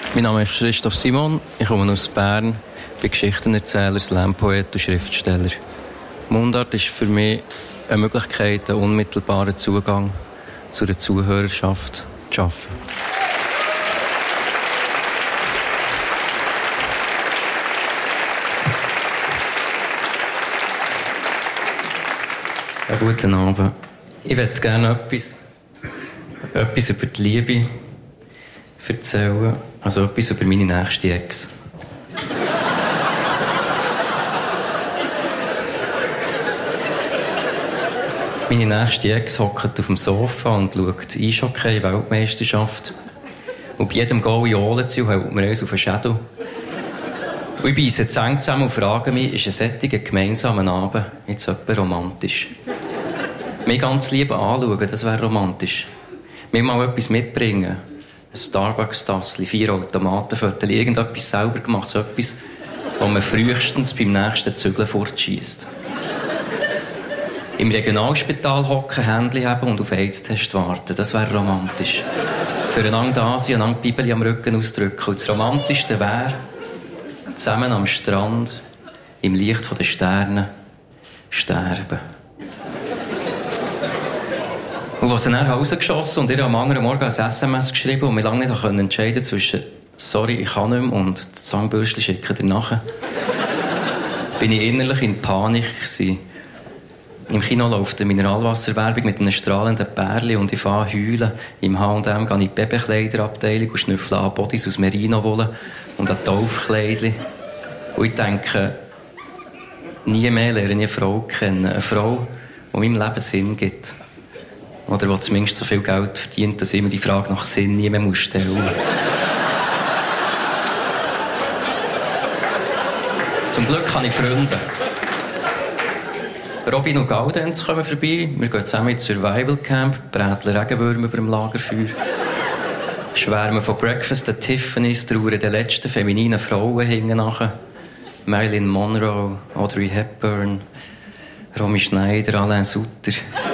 Mein Name ist Christoph Simon, ich komme aus Bern, bin Geschichtenerzähler, Slam-Poet und Schriftsteller. Mundart ist für mich eine Möglichkeit, einen unmittelbaren Zugang zu einer Zuhörerschaft zu schaffen. Ja, guten Abend. Ich möchte gerne etwas über die Liebe erzählen, also etwas über meine nächste Ex. Meine nächste Ex hockt auf dem Sofa und schaut Eishockey-Weltmeisterschaft. Und bei jedem Goal johlen sie und hält mir eins auf den Schädel. Und ich beisse die Zähne zusammen und frage mich, ist ein solcher gemeinsamer Abend jetzt etwa romantisch? Mich ganz lieb anschauen, das wäre romantisch. Mir mal etwas mitbringen. Ein Starbucks-Tassli, 4 Automatenfotos, irgendetwas selber gemacht, so etwas, was man frühestens beim nächsten Zügeln fortschiesst. Im Regionalspital hocken, Händchen haben und auf AIDS-Test warten, das wäre romantisch. Füreinander da sein, einander die Bibel am Rücken ausdrücken. Und das Romantischste wäre, zusammen am Strand, im Licht der Sterne, sterben. Und als sie dann nach Hause geschossen und ihr am anderen Morgen ein SMS geschrieben und wir lange nicht entscheiden konnten zwischen «Sorry, ich kann nicht mehr» und «Das Zahnbürstchen schicken dir nachher», bin ich innerlich in Panik gewesen. Im Kino läuft eine Mineralwasserwerbung mit einem strahlenden Pärchen und ich fange heulen. Im H&M gehe ich in die Babykleiderabteilung und schnüffle an Bodies aus Merino-Wolle und an Taufkleidchen. Und ich denke, nie mehr lerne ich eine Frau kennen. Eine Frau, die meinem Leben Sinn gibt. Oder die zumindest so viel Geld verdient, dass ich mir die Frage nach Sinn nie mehr stellen muss. Zum Glück habe ich Freunde. Robin und Gaudenz kommen vorbei. Wir gehen zusammen ins Survival Camp, bräteln Regenwürmer über dem Lagerfeuer. Schwärmen von Breakfast at Tiffany's, trauern den letzten femininen Frauen hinten nachher. Marilyn Monroe, Audrey Hepburn, Romy Schneider, Alain Sutter.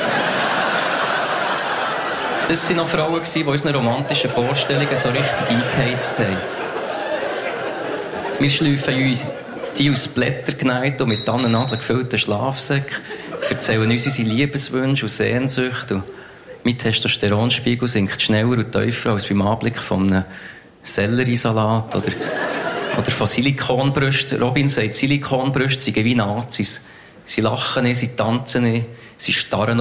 Das waren noch Frauen, die unsere romantischen Vorstellungen so richtig eingeheizt haben. Wir schleifen uns die aus Blättergneiten und mit Tannennadeln gefüllten Schlafsäcken, erzählen uns unsere Liebeswünsche und Sehnsüchte. Und mein Testosteronspiegel sinkt schneller und tiefer als beim Anblick von einem Selleriesalat oder von Silikonbrüsten. Robin sagt, Silikonbrüste seien wie Nazis. Sie lachen nicht, sie tanzen nicht, sie starren